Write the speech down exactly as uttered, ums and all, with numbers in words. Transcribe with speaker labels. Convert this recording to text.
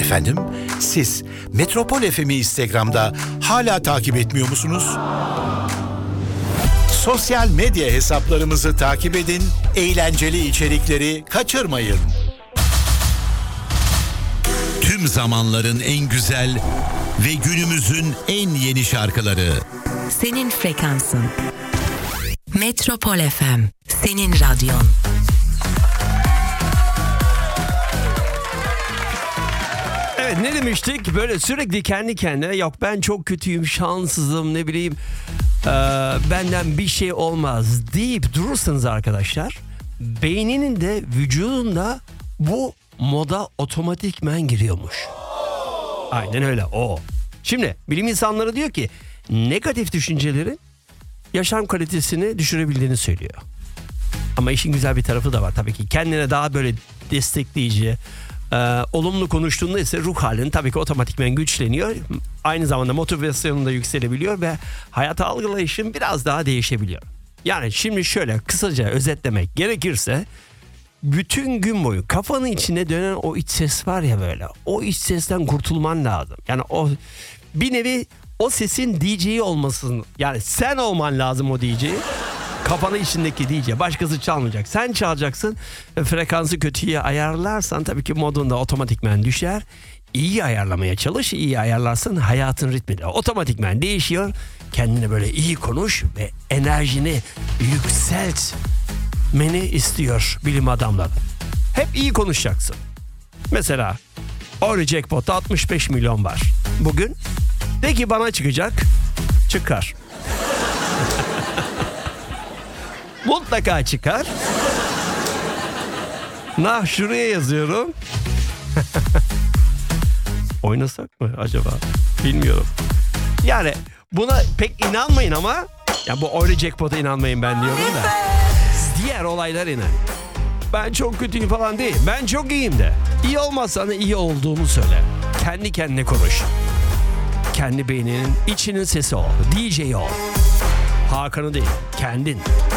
Speaker 1: Efendim, siz Metropol F M'i Instagram'da hala takip etmiyor musunuz? Sosyal medya hesaplarımızı takip edin, eğlenceli içerikleri kaçırmayın. Tüm zamanların en güzel ve günümüzün en yeni şarkıları.
Speaker 2: Senin frekansın. Metropol F M, senin radyon.
Speaker 3: Evet, ne demiştik? Böyle sürekli kendi kendine yok ben çok kötüyüm, şanssızım, ne bileyim ee, benden bir şey olmaz deyip durursanız arkadaşlar, beyninin de vücudun da bu moda otomatikmen giriyormuş. Aynen öyle o. Şimdi bilim insanları diyor ki negatif düşüncelerin yaşam kalitesini düşürebildiğini söylüyor. Ama işin güzel bir tarafı da var tabii ki. Kendine daha böyle destekleyici, e, olumlu konuştuğunda ise ruh halin tabii ki otomatikmen güçleniyor. Aynı zamanda motivasyonun da yükselebiliyor ve hayata algılayışın biraz daha değişebiliyor. Yani şimdi şöyle kısaca özetlemek gerekirse, bütün gün boyu kafanın içine dönen o iç ses var ya böyle. O iç sesten kurtulman lazım. Yani o bir nevi o sesin D J'yi olmasın. Yani sen olman lazım o D J. Kafanın içindeki D J. Başkası çalmayacak. Sen çalacaksın. Frekansı kötüye ayarlarsan tabii ki modun da otomatikmen düşer. İyi ayarlamaya çalış. İyi ayarlarsın, hayatın ritmi de otomatikmen değişiyor. Kendine böyle iyi konuş ve enerjini yükselt. Meni istiyor bilim adamları. Hep iyi konuşacaksın. Mesela Eurojackpot'ta altmış beş milyon var. Bugün de ki bana çıkacak. Çıkar. Mutlaka çıkar. Nah, şuraya yazıyorum. Oynasak mı acaba? Bilmiyorum. Yani buna pek inanmayın ama ya bu Eurojackpot'a inanmayın ben diyorum da. Diğer olaylar inan. Ben çok kötüyüm falan değil. Ben çok iyiyim de. İyi olmazsan iyi olduğumu söyle. Kendi kendine konuş. Kendi beyninin içinin sesi ol. D J ol. Hakan'ı değil, kendin.